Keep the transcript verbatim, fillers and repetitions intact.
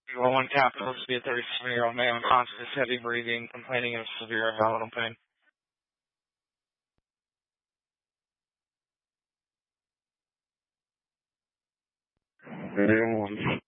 Roman capitalist to be a thirty-seven-year-old male in constant heavy breathing, complaining of severe abdominal pain. Video one.